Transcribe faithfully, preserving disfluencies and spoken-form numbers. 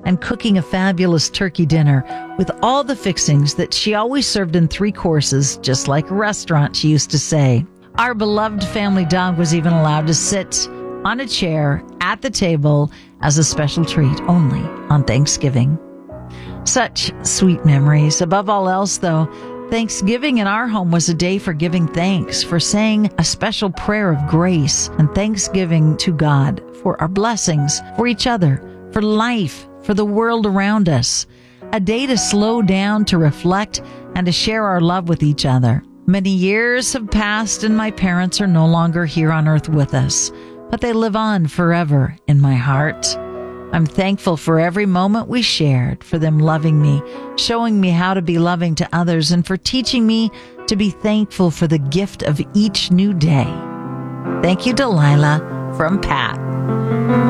and cooking a fabulous turkey dinner with all the fixings that she always served in three courses, just like a restaurant, she used to say. Our beloved family dog was even allowed to sit on a chair at the table as a special treat only on Thanksgiving. Such sweet memories. Above all else, though, Thanksgiving in our home was a day for giving thanks, for saying a special prayer of grace and thanksgiving to God for our blessings, for each other, for life, for the world around us. A day to slow down, to reflect, and to share our love with each other. Many years have passed and my parents are no longer here on earth with us, but they live on forever in my heart. I'm thankful for every moment we shared, for them loving me, showing me how to be loving to others, and for teaching me to be thankful for the gift of each new day. Thank you, Delilah, from Pat.